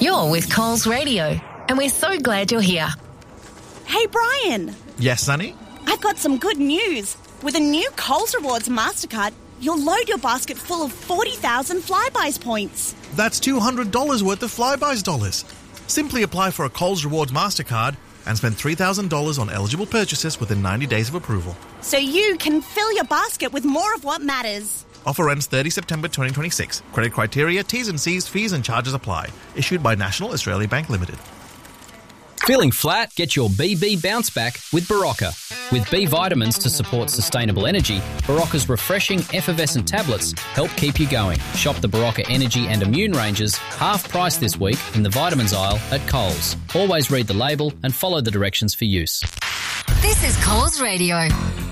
You're with Coles Radio, and we're so glad you're here. Hey, Brian. Yes, Sunny? I've got some good news. With a new Coles Rewards MasterCard, you'll load your basket full of 40,000 Flybuys points. That's $200 worth of Flybuys dollars. Simply apply for a Coles Rewards MasterCard and spend $3,000 on eligible purchases within 90 days of approval. So you can fill your basket with more of what matters. Offer ends 30 September 2026. Credit criteria, T's and C's, fees and charges apply. Issued by National Australia Bank Limited. Feeling flat? Get your BB bounce back with Berocca. With B vitamins to support sustainable energy, Berocca's refreshing effervescent tablets help keep you going. Shop the Berocca Energy and Immune ranges half price this week in the vitamins aisle at Coles. Always read the label and follow the directions for use. This is Coles Radio.